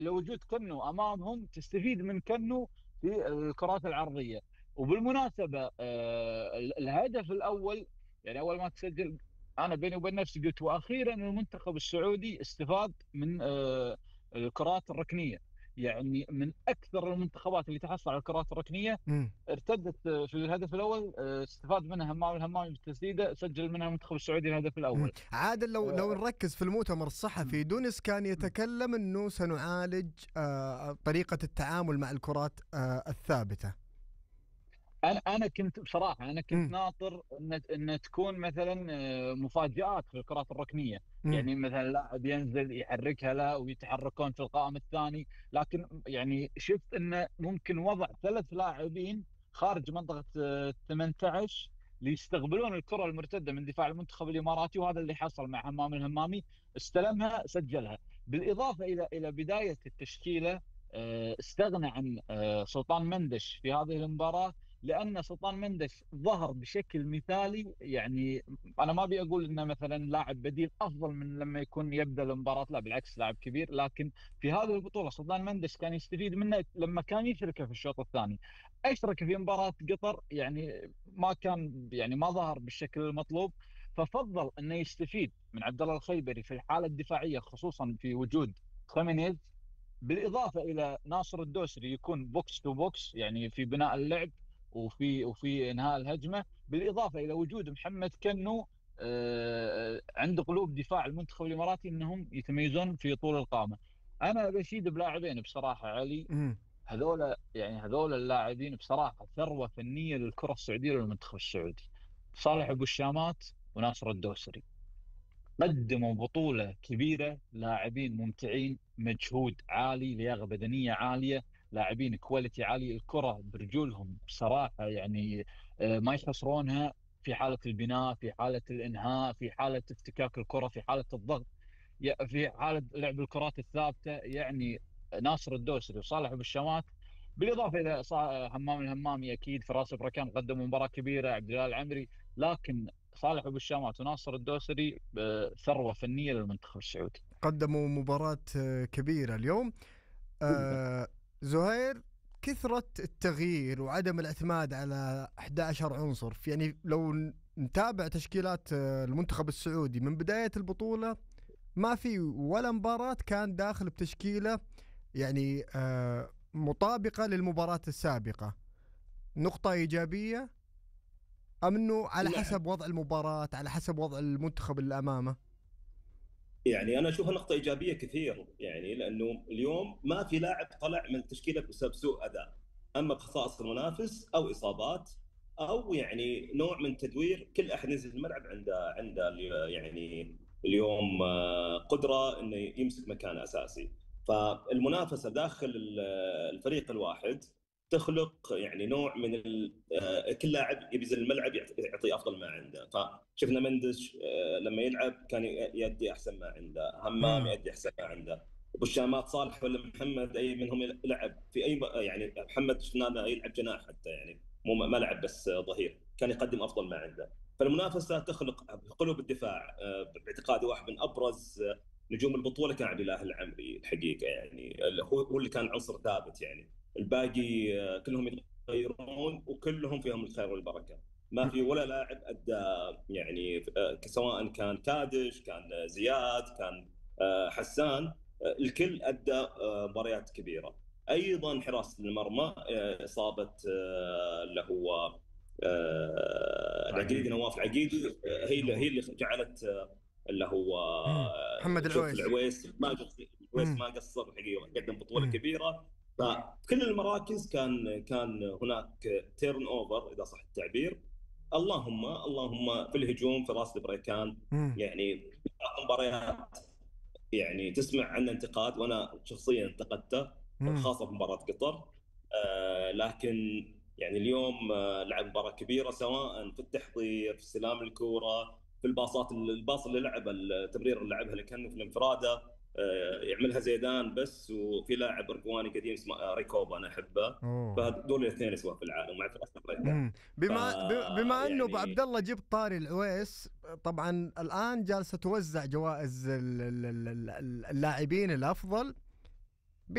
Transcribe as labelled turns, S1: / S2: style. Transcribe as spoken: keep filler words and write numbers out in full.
S1: لوجود كنو امامهم، تستفيد من كنو في الكرات العرضيه. وبالمناسبه آه، الهدف الاول، يعني اول ما تسجل، انا بيني وبين نفسي قلت واخيرا المنتخب السعودي استفاد من آه، الكرات الركنيه. يعني من اكثر المنتخبات اللي تحصل على الكرات الركنيه
S2: امم
S1: ارتدت في الهدف الاول. آه، استفاد منها همام الهمامي بالتسديده، سجل منها المنتخب السعودي الهدف
S2: امم
S1: الاول.
S2: عادل، لو لو
S1: آه،
S2: نركز في المؤتمر الصحفي، دونيس كان يتكلم انه سنعالج آه طريقة التعامل مع الكرات آه الثابتة.
S1: انا انا كنت بصراحه، انا كنت
S2: امم
S1: ناطر ان ان تكون مثلا آه، مفاجات في الكرات الركنيه.
S2: امم
S1: يعني مثلا لاعب ينزل يحركها له ويتحركون في القائم الثاني. لكن يعني شفت انه ممكن وضع ثلاث لاعبين خارج منطقه آه، ثمانية عشر ليستقبلون الكره المرتده من دفاع المنتخب الاماراتي، وهذا اللي حصل مع همام الهمامي. استلمها سجلها. بالاضافه الى الى بدايه التشكيله، آه، استغنى عن آه، سلطان مندش في هذه المباراه، لان سلطان مندش ظهر بشكل مثالي. يعني انا ما ابي اقول انه مثلا لاعب بديل افضل من لما يكون يبدا المباراه، لا بالعكس لاعب كبير. لكن في هذه البطوله سلطان مندش كان يستفيد منه لما كان يشرك في الشوط الثاني. اشرك في مباراه قطر، يعني ما كان يعني ما ظهر بالشكل المطلوب. ففضل انه يستفيد من عبد الله الخيبري في الحاله الدفاعيه، خصوصا في وجود خيمينيز. بالاضافه الى ناصر الدوسري يكون بوكس تو بوكس، يعني في بناء اللعب وفي وفي انهاء الهجمه. بالاضافه الى وجود محمد كنو آه، عند قلوب دفاع المنتخب الاماراتي، انهم يتميزون في طول القامه. انا بشيد بلاعبين بصراحه علي.
S2: امم
S1: هذول يعني هذول اللاعبين بصراحه ثروه فنيه للكره السعوديه وللمنتخب السعودي. صالح ابو الشامات وناصر الدوسري قدموا بطولة كبيرة. لاعبين ممتعين، مجهود عالي، لياقة بدنية عالية، لاعبين كواليتي عالي، الكرة برجولهم بصراحة. يعني آه، ما يخسرونها في حالة البناء، في حالة الإنهاء، في حالة افتكاك الكرة، في حالة الضغط، ي- في حالة لعب الكرات الثابتة. يعني ناصر الدوسري وصالح أبو الشامات، بالإضافة إلى صا- همام الهمامي أكيد، فراس بركان قدموا مباراة كبيرة، عبد الله العمري. لكن صالح ابو الشامات وناصر الدوسري آه، ثروه فنيه للمنتخب السعودي.
S2: قدموا مباراة آه، كبيرة اليوم.
S1: جدا.
S2: آه زهير، كثرة التغيير وعدم الاعتماد على أحد عشر عنصر، يعني لو ن- نتابع تشكيلات آه، المنتخب السعودي من بداية البطولة، ما في ولا مباراة كان داخل بتشكيلة يعني آه مطابقة للمباراة السابقة. نقطة إيجابية أم أنه على
S3: نعم.
S2: حسب وضع المباراة، على حسب وضع المنتخب اللي أمامه؟
S3: يعني انا اشوفها نقطه ايجابيه كثير، يعني لانه اليوم ما في لاعب طلع من التشكيله بسبب سوء اداء، اما بخصائص المنافس او اصابات او يعني نوع من تدوير. كل احد ينزل الملعب عنده عنده يعني اليوم آه، قدره انه يمسك مكان اساسي. فالمنافسه داخل ال- الفريق الواحد تخلق يعني نوع من ال- آه، كل لاعب يبي ينزل الملعب يعطي يعطي افضل ما عنده. فشفنا مندش آه، لما يلعب كان يؤدي احسن ما عنده، همام
S2: مم.
S3: يؤدي احسن ما عنده، ابو الشامات صالح ولا محمد اي منهم يلعب في اي م- يعني محمد شفناه يلعب جناح حتى، يعني مو ما لعب بس ظهير، كان يقدم افضل ما عنده. فالمنافسه تخلق قلوب الدفاع. آه، باعتقادي واحد من ابرز آه، نجوم البطوله كان عبد الله العمري الحقيقه، يعني اللي هو هو اللي كان عنصر ثابت. يعني الباقي آه، كلهم يتغيرون وكلهم فيهم الخير والبركه. ما في ولا لاعب ادى يعني آه، سواء كان كادش، كان زياد، كان آه، حسان، آه، الكل ادى آه، مباريات كبيره. ايضا حراسه المرمى آه، اصابه آه، اللي هو آه، العقيدي،
S1: العقيدي.
S3: نواف العقيدي، آه، هي اللي هي اللي جعلت آه، اللي هو
S2: مم. محمد
S3: آه، شوف
S2: العويس.
S3: العويس ما قصر، العويس
S2: مم.
S3: ما قصر الحقيقه، قدم بطوله
S2: مم.
S3: كبيره. فكل المراكز كان كان هناك تيرن اوفر اذا صح التعبير. اللهم اللهم في الهجوم فراس البريكان،
S2: مم.
S3: يعني مباريات يعني تسمع عنه انتقاد، وانا شخصيا انتقدته
S2: مم.
S3: خاصه في مباراه قطر. آه لكن يعني اليوم آه لعب مباراه كبيره، سواء في التحضير، في استلام الكوره، في الباصات، الباص اللي لعب، التمرير اللي لعبها اللي كان في الانفراده آه يعملها زيدان بس. وفي لاعب ارجواني قديم اسمه آه، ريكوبا، انا احبه.
S2: اوه.
S3: فدول الاثنين اسوا في العالم مع فراس البريكان.
S2: مم.
S3: ف
S2: بما ب- بما انه ابو عبد
S3: يعني
S2: الله جبت طاري العويس، طبعا الان جالسه توزع جوائز ال- ال- ال- ال- اللاعبين الافضل.